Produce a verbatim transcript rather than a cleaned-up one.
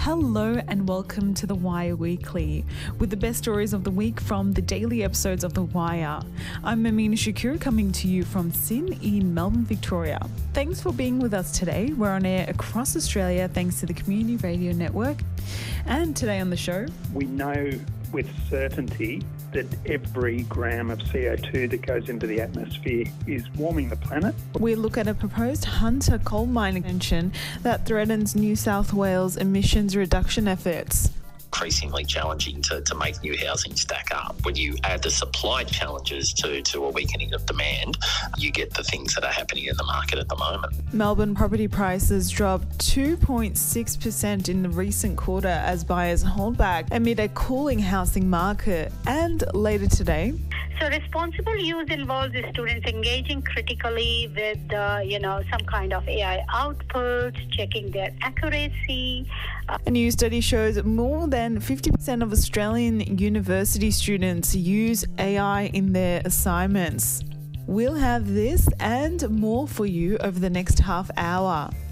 Hello and welcome to The Wire Weekly, with the best stories of the week from the daily episodes of The Wire. I'm Amina Shakur, coming to you from Sin in Melbourne, Victoria. Thanks for being with us today. We're on air across Australia thanks to the Community Radio Network. And today on the show, we know with certainty that every gram of C O two that goes into the atmosphere is warming the planet. We look at a proposed Hunter coal mine extension that threatens New South Wales emissions reduction efforts. Increasingly challenging to, to make new housing stack up. When you add the supply challenges to, to a weakening of demand, you get the things that are happening in the market at the moment. Melbourne property prices dropped two point six percent in the recent quarter as buyers hold back amid a cooling housing market. And later today, so responsible use involves the students engaging critically with, uh, you know, some kind of A I outputs, checking their accuracy. Uh, a new study shows more than fifty percent of Australian university students use A I in their assignments. We'll have this and more for you over the next half hour.